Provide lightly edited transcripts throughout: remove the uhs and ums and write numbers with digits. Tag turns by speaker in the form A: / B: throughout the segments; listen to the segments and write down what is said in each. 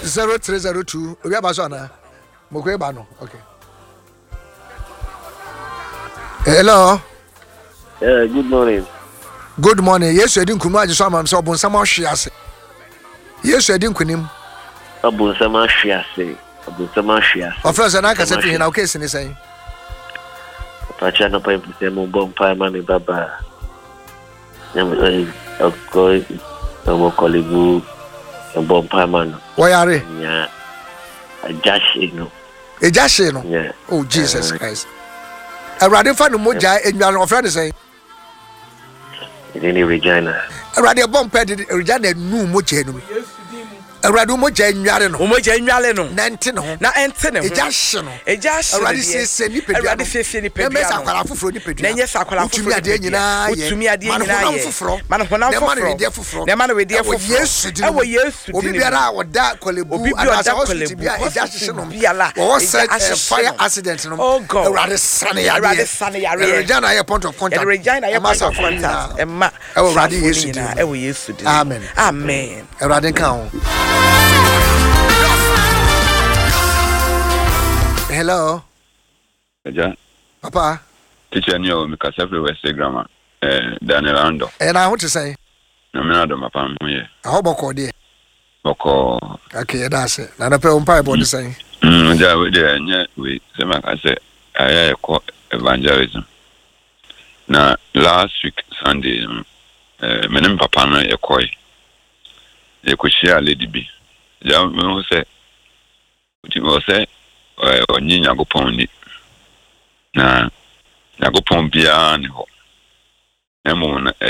A: 0302 obi abasona mokwe ba no. Okay. Hello.
B: Good morning.
A: Good morning. Yes, you didn't come out so am so bon sama hwiase. Yes, you didn't kunim.
B: Abun sama hwiase. Abun sama hwiase.
A: Of course, na ka say na okay sin say.
B: Pacha no pa impute mo bon pa ma me baba. Nyam okay. No kolegu bon pa ma no.
A: Why are you?
B: Yeah. Ajashi no.
A: Ejashi no.
B: Yeah.
A: Oh Jesus Christ. Awurade fa no moja enwa no ofra de say.
B: Ini Regina.
A: Awurade bompa de Regina nu moja no. Awurade moja enware no.
C: Moja enwale no.
A: Na ente no.
C: Na ente no.
A: Ejashi no.
C: Ejashi.
A: Awurade se ni pedua.
C: Awurade se ni pedua.
A: Na mesa kwala foforo ni pedua.
C: Na nyesa kwala foforo.
A: Utumi ade nyina ye.
C: Utumi ade nyina ye. Man honam foforo. Na man we de foforo.
A: Yesu di.
C: Ewo Yesu di.
A: Obi biara oda kolebu
C: ada
A: hospital bia ejashi no. Wo fire accident no.
C: Oh God.
A: Awurade sane ya.
C: Awurade sane ya.
A: Regina ye point of contact.
C: Regina ye point of contact. Emma.
A: Awurade Yesu di.
C: Ewo Yesu di.
A: Amen.
C: Amen.
A: Awurade kan ho. Hello.
D: Eja.
A: Papa.
D: Teacher ni o mi ka sefre West Grammar. Daniel Ando.
A: Na what to say?
D: Na me na do mapa mo ye.
A: How boko dey?
D: Boko.
A: Okay, that's it. Na pe on pipe body say.
D: Ja we dey nya we se ma ka say aya ko evangelism. Na last week Sunday menem papa no e koi. E ko share lady bi. Ja me say uti mo say onyi Nyankopɔn ni na Nyankopɔn bia ne ho emo na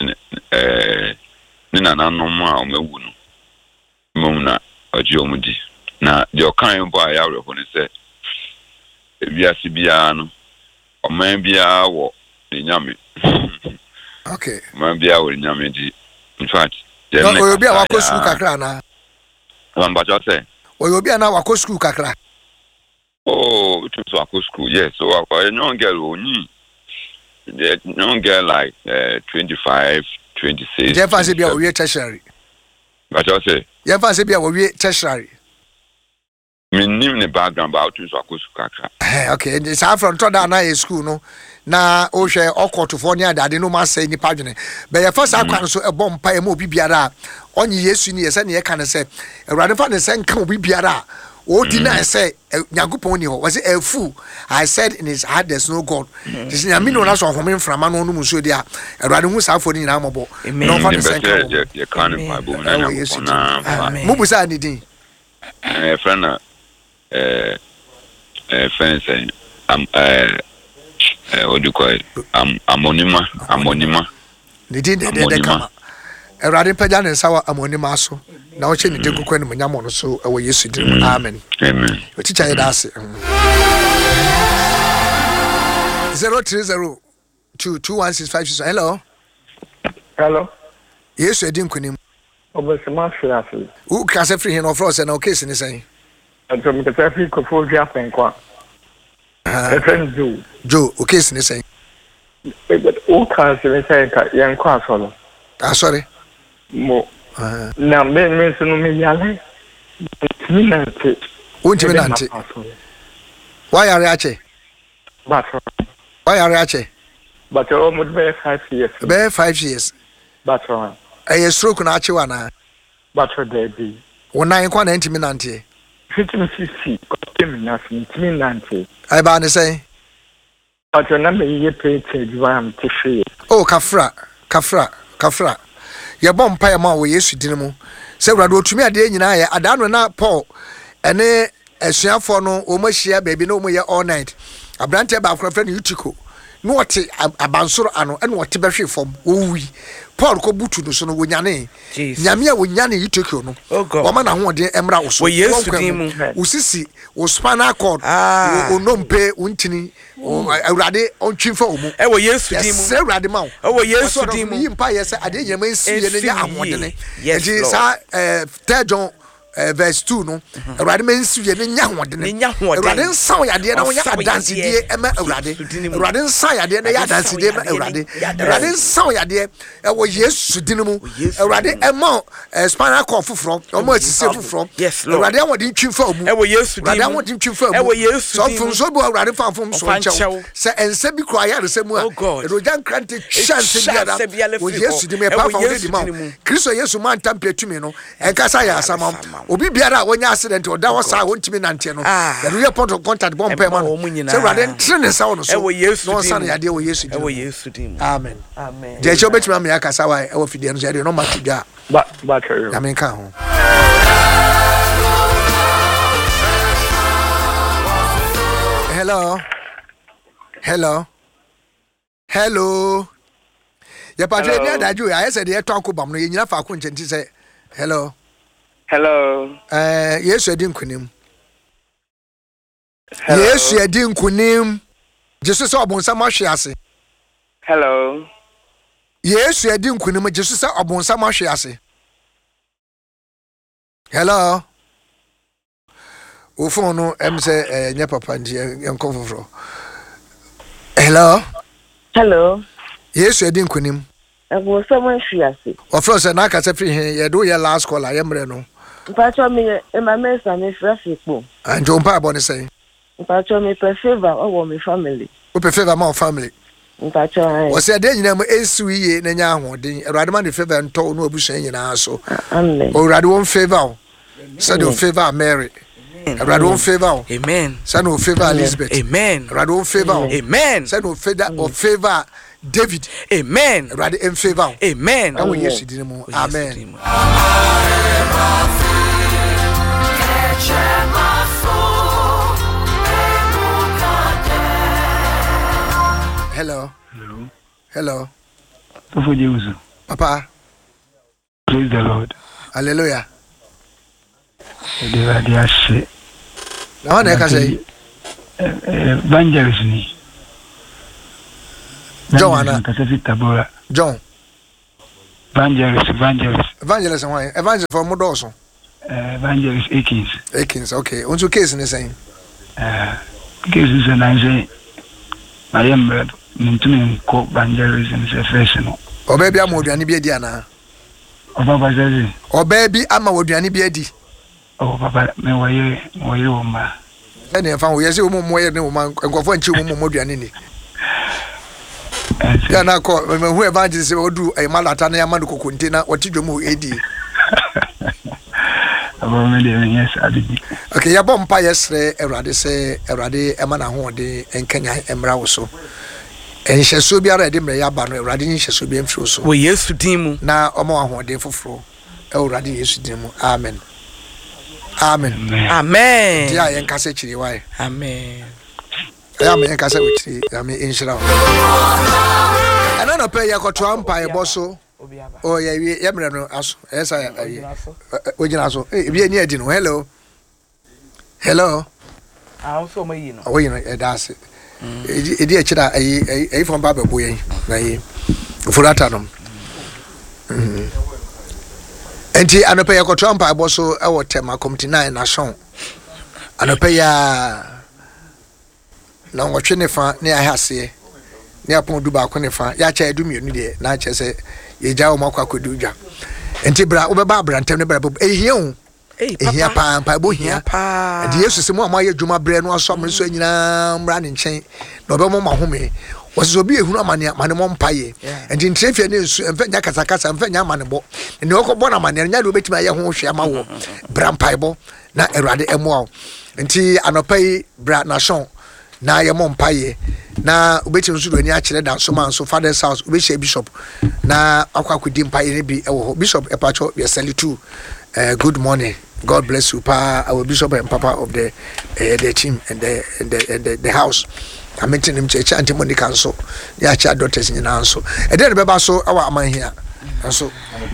D: ne nananom a omewu no mo na oji omudi na de okan bo aya reho ne se biase bia no oman bia wo ne nyame.
A: Okay,
D: man bia wo nyame di in fact
A: no oyo bia wako school kakra na
D: amba jo say
A: oyo bia na wako school kakra.
D: Oh, it was a school, yes. So a young girl only, the young girl like 25, 26.
A: Jeff has be a tertiary.
D: But I say,
A: Jeff has be a tertiary.
D: Me name the background about to school.
A: Okay, it's half from Toda school, no. Na o hwe California da de no ma say ni padwene be ye first akwan so e bom pa e mo bibiara onye Yesu ni ye se ne ye kan se Awurade fa ne se nka obi biara o deny say Nyankopon ni ho was a fool. I said in his heart there's no God. This nyame no na so home mframa no no so dia Awurade hu sa afo ni na mobo no fa ne se nka
D: ye kan Bible na na
A: mo busa ni din
D: friend friend say what do you call it? Amonima.
A: They did the kama. Awurade pagya ne nsawa amonima so. Na wo che ne dekukwa ne manyamo no so ewo Yesu dim. Amen.
D: Amen.
A: O teacher yedase. 030221656. Hello.
E: Hello.
A: Yesu edin kunim.
E: Obesema fiase.
A: U ka se free no fro se na o case ni sen.
E: Anto me ka fi ko fo dia fenkwa. Joe,
A: okay, sin say.
E: But all cars in the young class.
A: Ah, sorry.
E: Mo. Now, men no me yale.
A: Won't you be Why are you?
E: But
A: why are you?
E: But almost 5 years.
A: Be 5 years.
E: But
A: a stroke na chiwana.
E: But there be.
A: One 9 kwa 90 minute.
E: 50 nothing.
A: I ban say.
E: But your number you pay to free.
A: Oh, Kafra. Your bomb pay ma we Yesu dinimu. Say Rado to me a day nyina ya adano na Paul. Ene esuafo no o ma hia baby no mo ye all night. Abrante ba afra friend Utiko. No what abansoro ano ene what be hwe fom. Owi. Paul ko butu no so no wonyane. Nyame a wonyane Utiko no. O ma na ho de emra wo so.
C: We Yesu dimu.
A: Usisi o spinal cord. O nompe untini. Awurade ontwimfa omu.
C: E wo Yesu dimu.
A: Se Awurade ma wo.
C: E wo Yesu dimu.
A: Yimpa yesa ade nyama nsi ye ne ahode ne.
C: Yes.
A: Sa 3 John verse 2 no awurade mensi ye ne nya hodene awurade nsaw yade na wonya adanse die ema awurade nsaw yade na ya adanse die ema awurade nsaw yade wo Yesu din mu awurade ema spinal cord foforo omo asise foforo awurade awode ntwimfa omu
C: wo Yesu din
A: awurade awode ntwimfa omu
C: wo Yesu
A: din so fun so bo awurade famfom so nchew se ense bi kro aya resemu a erojan krante chance biara wo Yesu din me pa fa wo di ma Kristo Yesu man tampetumi no enkasa ya asama obi biara wonya accident oda wo sa wontimi nante no the real point of contact bomb pay man se awurade ntrene sa wo so no san ya de wo Yesu din amen je cho betimi me akasa wa e wo fidie no se de no matudwa
E: ba carry
A: amen ka ho hello ya patwe dia daju ya ese de to akobam no ye nyina fa akon nti se hello Yesu edi nkunim Yesu edi nkunim Jesus obonsam ahwe ase Yesu edi nkunim Jesus obonsam ahwe ase hello o phone no em se nya papa ndi enko foforo hello Yesu edi nkunim
F: obonsam ahwe ase
A: o fro se na ka se free he ye do ye last call ye mre no
F: Mpacho me mesa me frafikpo.
A: Anjo mpa abone say.
F: Mpacho me per favor owo me family.
A: O per favor ma family.
F: Mpacho ai.
A: O se de nyina mo esuye na nya ahoden. Erade ma de favor nto no obusan nyina so.
F: Amen.
A: O erade won favor. Say the favor Mary. Erade won favor.
C: Amen.
A: Say no favor Elizabeth.
C: Amen.
A: Erade won favor.
C: Amen.
A: Say no favor David.
C: Amen.
A: Erade in favor.
C: Amen.
A: Awo Yesu din mu. Amen. Hello. Papa.
G: Praise the Lord.
A: Hallelujah.
G: Now
A: I can say
G: evangelist ni.
A: Joanna. John. Evangelist why? Evangelist for Modoso.
G: Evangelist Akins.
A: Okay. What's your case in the same?
G: Case is an answer. I am Mintumin co evangelism is a first no.
A: O baby am oduane bi edi ana.
G: O papa say.
A: O baby ama oduane bi edi.
G: O papa me waye o ma.
A: Ene fa wo yesi o mo moye ne o ma nkofo anchi o mo oduane ni. Ya na ko me hu evangelist odu e malata na ya ma ko container otidwom edi. Okay, ya bompa yesre Erade se Erade ema na hoode enkanya emra wo so. Enhyeso biara de mre ya ba no Erade nhyeso bi emfiro so.
C: Wo Yesu din mu
A: Na omo ahoode foforo. Erade Yesu din mu. Amen. Dia yen kase chiri wai.
C: Amen.
A: Ya me yen kase wchiri, ya me inshira. Ana no pe ya ko trampa e boso. Oh yeah, yeah, no aso. Yes, I. Ojina so. Eh, bi eni edi no. Hello.
C: Also me yi no.
A: Oh, you know, that's it. Edi e chira ayi from baba boy na yi. Furata no. Enti anope ya ko trampa boso e wo tema committee 9 na shon. Anope ya na nwotwe ne fa ne ahase. Ne apon du ba ko ne fa. Ya cha edu mienu de na cha se ye jawo makwa kodu dwa enti bra obeba brantem ne bra ehia o ehia pa bo hia enti Yesu se mo amaye dwuma bre no aso amre so nyina mra ne nchen na obemo mahome wose obi ehunu amane mo mpaye enti ntrefia ne nsu emfa nya kasakasa emfa nya amane bo ne okobọ na amane nya de obetima ye ho hwe ama wo bra mpaebo na Erade emo enti anopai bra na shon na ye mo mpaye na ubeti nsu do ni a kire da so man so father's house ubechi bishop na akwakodi mpaye ne bi ewo bishop epacho we sell to good morning, God bless you pa our bishop and papa of the team and the house I mentioned him church anti money council ya cha daughters ni na so e dey be ba so our aman here so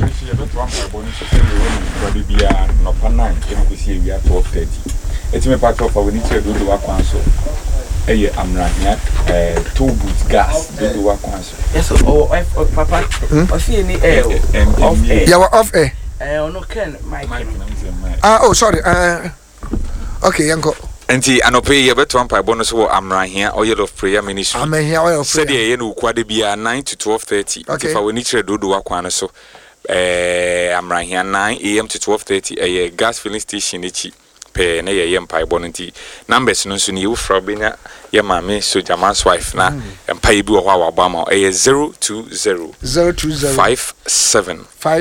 H: no pa 9 e go see we are 12:30 etime part of our need to do the work one so eye amrania two boot gas do the work one so
C: yes papa o see any off air
A: yeah off air
C: Ono Ken Mike.
A: Oh sorry. Okay, yanko.
I: Enti anope ye beto ampa bonus wo amra here oil of prayer ministry.
A: I'm here oil of prayer.
I: Said ye no kwade bia 9 to 12:30.
A: Okay.
I: If I we need to do akwan so amra here 9 am to 12:30 gas filling station echi pe na ye mpa bon nti numbers no so ni you fra benya ye mame soja man's wife na mpa bi wo wa abama 020 57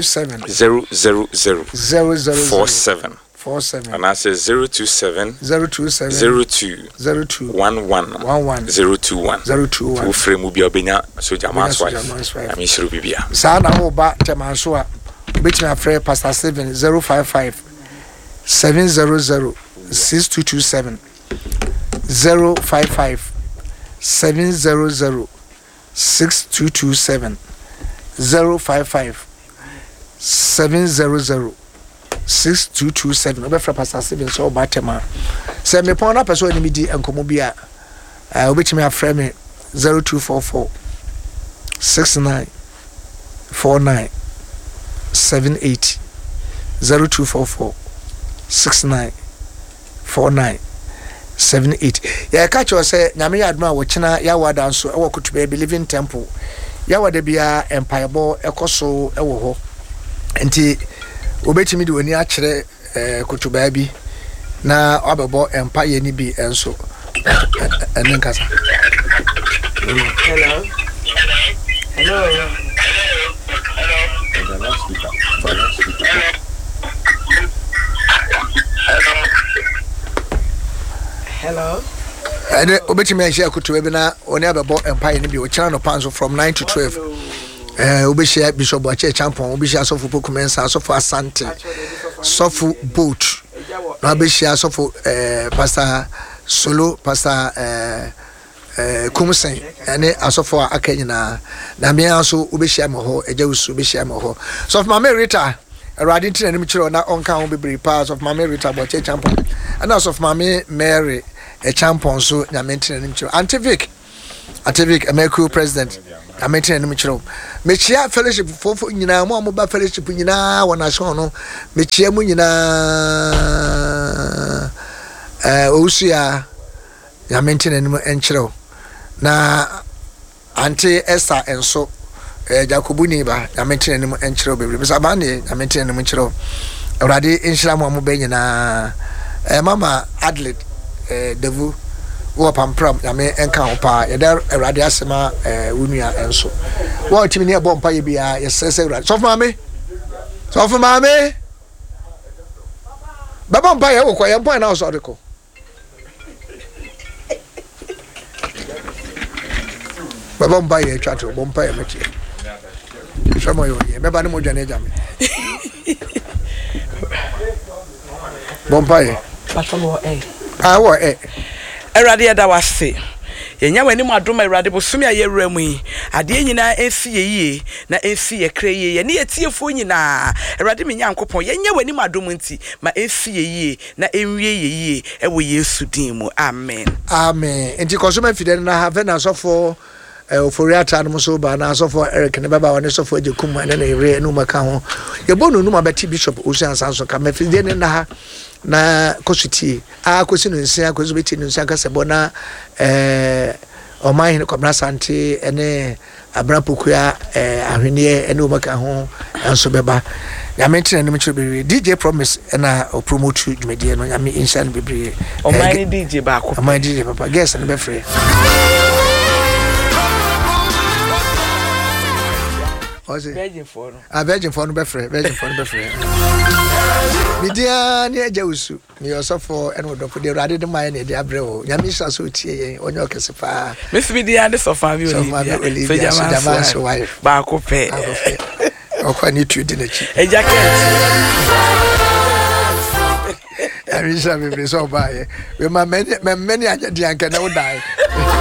I: 000 47 and I say 027 02 11 021 to frame bi obenya soja man's wife I mean shiru bibia
A: sa na ho ba temanso a betimi afre pastor 7 055 700 6227 055 700 6227 055 700 6227 obefra pastor 7 so batema se me pon na person ni mi di enkomo bia obetimi afre me 0244 69 49 78 0244 69 49 78 ya ka cho se nyame ya aduma wo kina ya wada so e wo kutuba Living Temple ya wada bia empire ekoso e wo ho enti obetimi de woni a kire kutuba bi na obebo empire ni bi enso enen kasa
C: Hello. Hello.
A: Ede obetimi a share kutuba bi na oni abebo empire ni bi o kira no panso from 9 to 12. Obeshia Bishop Ache Champon, Obeshia Sofu Pokumensa, Sofu Asante, Sofu Boat, Obeshia Sofu Pastor Solo, Pastor Kumsen, and Asofo Akena, Namia so Obeshia Moho, Ejus Obeshia Moho. So of Mamma Rita, a Radington and Mitchell, not on count will be parts of Mamma Rita Boche Champon, and also of Mammy Mary, a Champon, so Namentin and Mitchell, Antivik, American President. I maintain Mitchell. Mechia fellowship for nyina mo ba fellowship nyina wona so no mechia mu nyina osia ya maintain no enchero na anti Esther enso Jacobu ni ba ya maintain no enchero bebre bisa ba ne ya maintain no enchero awrade enhira mo be nyina mama Adelaide Devu wo pampram ya me enka ho pa ya da awrade asema wunua enso wo timi ne bompa ye bia ye sese awrade so for mame baba mpa ye wo kwa ye mpa na so odeko baba mpa ye twato bompa ye metie shamo yo ye beba ne mo dwane jame bompa ye
C: Patamo
A: wo
C: Erade da wase yenya wani mu adom erade bosumi ayewura mu yi ade nyina ensi ye na ensi ye kra ye ne yetiefo nyina erade me nyankopon yenya wani mu adom nti ma ensi ye na enwie ye ewo Yesu din mu amen
A: amen enti kosoma fide na have na so for oforiata no so ba na so for Eric ne baba woni so for ajekum na na ere no maka ho ye bonu no ma beti Bishop Ocean Sanso ka ma fide ne na ha na kosuti kosi no nsia kosi beti no nsia ka sebo na o mai ne komna sante ene abrapokua ahwene ene o maka ho enso beba ya mentina ne mchiro bebre DJ Promise na o promote dwumedie no ya me insha ne bebre
C: o mai DJ ba ko
A: o mai DJ papa guess ne be free
C: Virgin for no.
A: Virgin for no be free. Media ni eja usu. Ni osofo eno do de rade de mai na de abreo. Nyamisha so tie onye okese pa.
C: Miss media de sofa bi Olivia. So
A: Jama so wife.
C: Ba ko pe.
A: Okwa ni tu de na chi.
C: Eja ket.
A: Nyamisha be so ba ye. We ma many anya de anka na wo dai.